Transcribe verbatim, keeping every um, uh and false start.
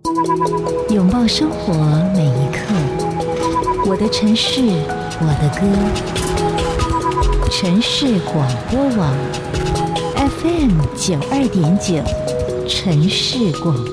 拥抱生活每一刻，我的城市，我的歌。城市广播网 F M 九二点九，城市广